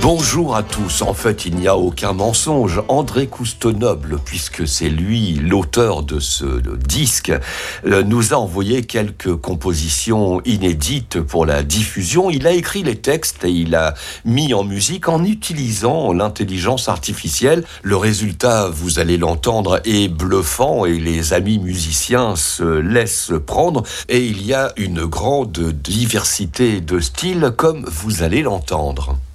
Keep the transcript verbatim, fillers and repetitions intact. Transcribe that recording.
Bonjour à tous. En fait, il n'y a aucun mensonge. André Coustonoble, puisque c'est lui l'auteur de ce disque, nous a envoyé quelques compositions inédites pour la diffusion. Il a écrit les textes et il a mis en musique en utilisant l'intelligence artificielle. Le résultat, vous allez l'entendre, est bluffant et les amis musiciens se laissent prendre. Et il y a une grande diversité de styles, comme vous allez l'entendre.